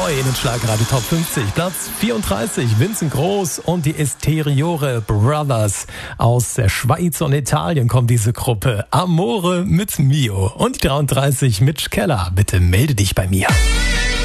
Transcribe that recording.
neu in den Schlagradio Top 50. Platz 34, Vincent Groß und die Esteriore Brothers. Aus der Schweiz und Italien kommt diese Gruppe. Amore mit Mio. Und die 33, Mitch Keller. Bitte melde dich bei mir.